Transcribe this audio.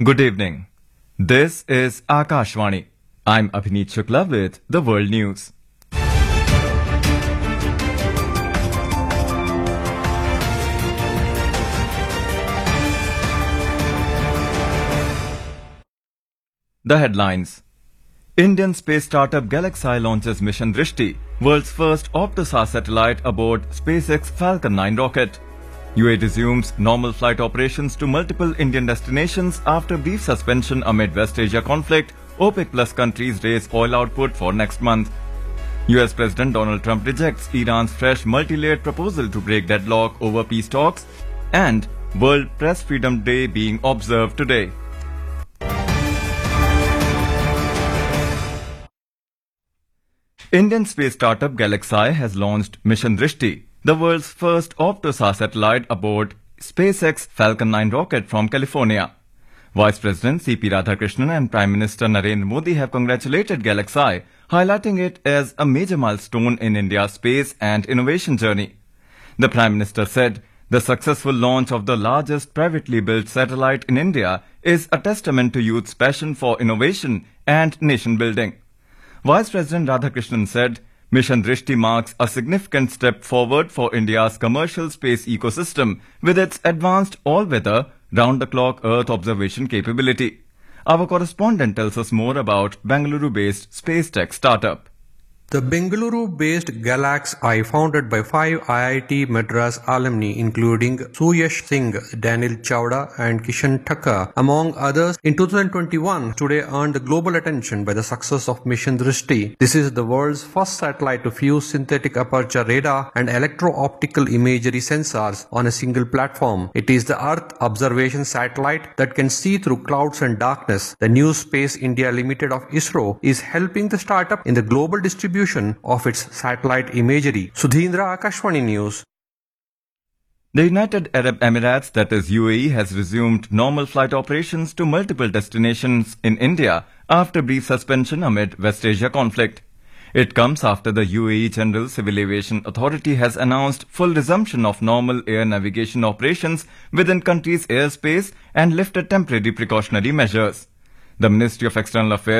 Good evening. This is Akashvani. I'm Abhineet Shukla with the World News. The headlines. Indian space startup Galaxy launches mission Drishti, world's first Optosat satellite aboard SpaceX Falcon 9 rocket. UAE resumes normal flight operations to multiple Indian destinations after brief suspension amid West Asia conflict. OPEC Plus countries raise oil output for next month. US President Donald Trump rejects Iran's fresh multi-layered proposal to break deadlock over peace talks, and World Press Freedom Day being observed today. Indian space startup Galaxy has launched Mission Drishti, the world's first Optosat satellite aboard SpaceX Falcon 9 rocket from California. Vice President C.P. Radhakrishnan and Prime Minister Narendra Modi have congratulated Galaxy, highlighting it as a major milestone in India's space and innovation journey. The Prime Minister said, "The successful launch of the largest privately built satellite in India is a testament to youth's passion for innovation and nation building." Vice President Radhakrishnan said, Mission Drishti marks a significant step forward for India's commercial space ecosystem with its advanced all-weather, round-the-clock Earth observation capability. Our correspondent tells us more about Bengaluru-based space tech startup. The Bengaluru-based Galaxy, founded by 5 IIT Madras alumni including Suyash Singh, Daniel Chawda and Kishan Thakkar, among others, in 2021 today earned the global attention by the success of Mission Drishti. This is the world's first satellite to fuse synthetic aperture radar and electro-optical imagery sensors on a single platform. It is the Earth observation satellite that can see through clouds and darkness. The New Space India Limited of ISRO is helping the startup in the global distribution of its satellite imagery. Sudhindra, Akashvani News. The United Arab Emirates, that is UAE, has resumed normal flight operations to multiple destinations in India after brief suspension amid West Asia conflict. It comes after the UAE General Civil Aviation Authority has announced full resumption of normal air navigation operations within country's airspace and lifted temporary precautionary measures. The Ministry of External Affairs